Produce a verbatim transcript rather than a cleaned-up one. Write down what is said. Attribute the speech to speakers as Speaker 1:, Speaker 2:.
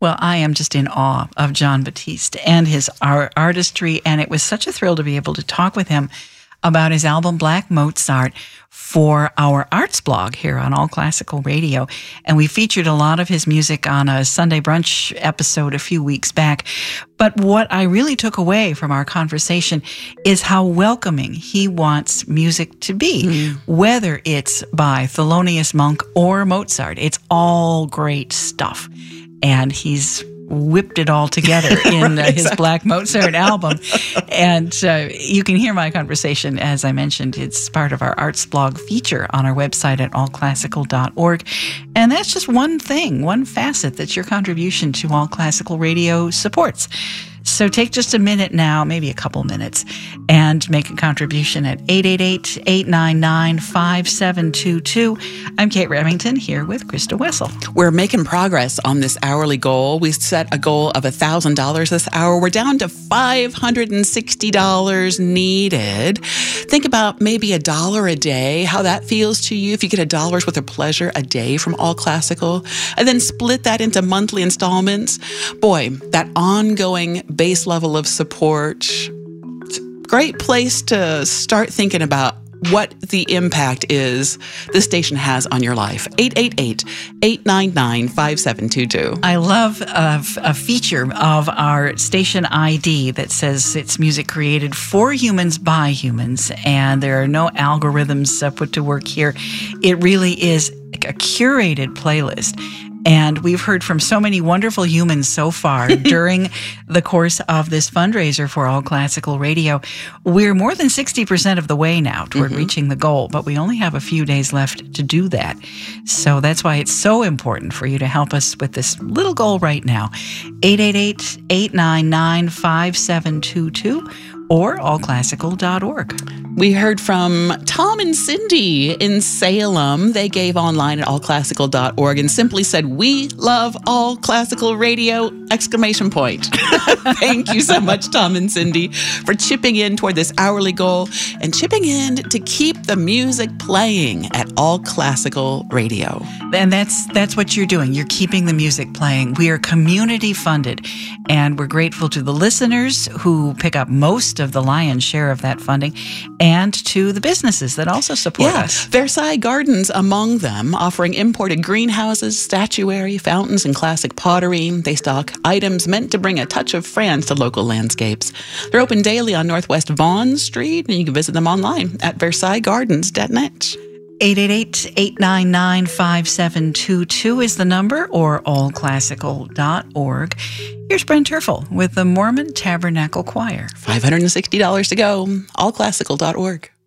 Speaker 1: Well, I am just in awe of Jon Batiste and his art- artistry, and it was such a thrill to be able to talk with him about his album Black Mozart for our arts blog here on All Classical Radio. And we featured a lot of his music on a Sunday brunch episode a few weeks back. But what I really took away from our conversation is how welcoming he wants music to be, mm. whether it's by Thelonious Monk or Mozart. It's all great stuff. And he's whipped it all together in uh, his Black Mozart album. And uh, you can hear my conversation, as I mentioned. It's part of our arts blog feature on our website at all classical dot org. And that's just one thing, one facet that your contribution to All Classical Radio supports. So take just a minute now, maybe a couple minutes, and make a contribution at eight eight eight, eight nine nine, five seven two two. I'm Kate Remington here with Krista Wessel.
Speaker 2: We're making progress on this hourly goal. We set a goal of one thousand dollars this hour. We're down to five hundred sixty dollars needed. Think about maybe a dollar a day, how that feels to you if you get a dollar's worth of pleasure a day from All Classical, and then split that into monthly installments. Boy, that ongoing base level of support, great place to start thinking about what the impact is this station has on your life. eight eight eight, eight nine nine, five seven two two.
Speaker 1: I love a, a feature of our station I D that says it's music created for humans by humans, and there are no algorithms uh, put to work here. It really is a curated playlist. And we've heard from so many wonderful humans so far during the course of this fundraiser for All Classical Radio. We're more than sixty percent of the way now toward mm-hmm. reaching the goal, but we only have a few days left to do that. So that's why it's so important for you to help us with this little goal right now. eight eight eight, eight nine nine, five seven two two or all classical dot org.
Speaker 2: We heard from Tom and Cindy in Salem. They gave online at all classical dot org and simply said, "We love All Classical Radio!" Exclamation point. Thank you so much, Tom and Cindy, for chipping in toward this hourly goal and chipping in to keep the music playing at All Classical Radio.
Speaker 1: And that's that's what you're doing. You're keeping the music playing. We are community funded, and we're grateful to the listeners who pick up most of the lion's share of that funding, and to the businesses that also support
Speaker 2: yeah,
Speaker 1: us.
Speaker 2: Versailles Gardens among them, offering imported greenhouses, statuary, fountains, and classic pottery. They stock items meant to bring a touch of France to local landscapes. They're open daily on Northwest Vaughan Street, and you can visit them online at versailles gardens dot net.
Speaker 1: eight eight eight, eight nine nine, five seven two two is the number, or all classical dot org. Here's Brent Terfel with the Mormon Tabernacle Choir.
Speaker 2: five hundred sixty dollars to go. all classical dot org.